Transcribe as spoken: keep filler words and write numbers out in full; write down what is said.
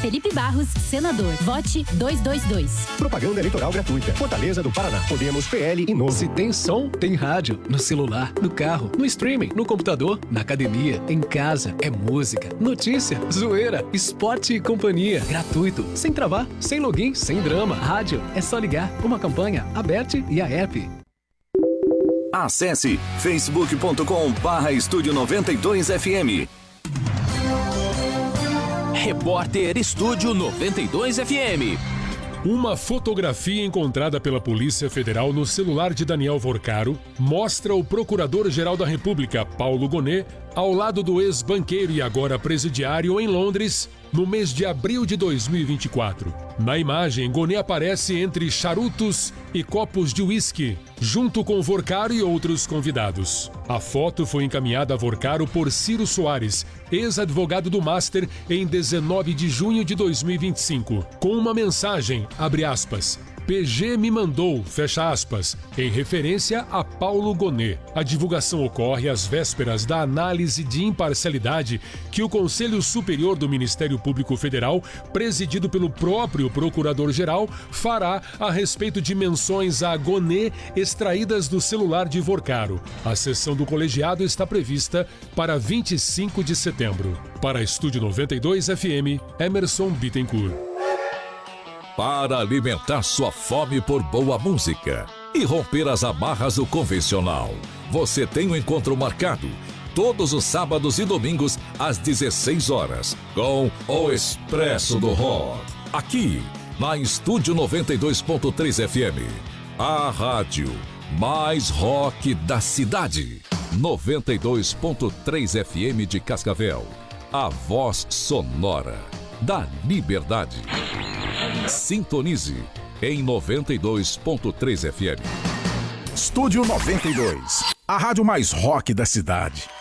Felipe Barros, senador. Vote dois dois dois. Propaganda eleitoral gratuita. Fortaleza do Paraná. Podemos, P L e Novo. Se tem som, tem rádio. No celular, no carro, no streaming, no computador, na academia, em casa. É música, notícia, zoeira, esporte e companhia. Gratuito, sem travar, sem login, sem drama. Rádio, é só ligar. Uma campanha, Aberte e a app. Acesse facebook ponto com barra estúdio noventa e dois F M. Repórter Estúdio noventa e dois F M. Uma fotografia encontrada pela Polícia Federal no celular de Daniel Vorcaro mostra o Procurador-Geral da República, Paulo Gonet, ao lado do ex-banqueiro e agora presidiário em Londres, no mês de abril de dois mil e vinte e quatro. Na imagem, Gonet aparece entre charutos e copos de uísque, junto com Vorcaro e outros convidados. A foto foi encaminhada a Vorcaro por Ciro Soares, ex-advogado do Master, em dezenove de junho de dois mil e vinte e cinco, com uma mensagem, abre aspas, P G me mandou, fecha aspas, em referência a Paulo Gonet. A divulgação ocorre às vésperas da análise de imparcialidade que o Conselho Superior do Ministério Público Federal, presidido pelo próprio Procurador-Geral, fará a respeito de menções a Gonet extraídas do celular de Vorcaro. A sessão do colegiado está prevista para vinte e cinco de setembro. Para Estúdio noventa e dois F M, Emerson Bittencourt. Para alimentar sua fome por boa música e romper as amarras do convencional, você tem um encontro marcado todos os sábados e domingos às dezesseis horas com o Expresso do Rock, aqui na Estúdio noventa e dois ponto três F M, a rádio mais rock da cidade. noventa e dois ponto três F M de Cascavel, a voz sonora da liberdade. Sintonize em noventa e dois ponto três F M. Estúdio noventa e dois, a rádio mais rock da cidade.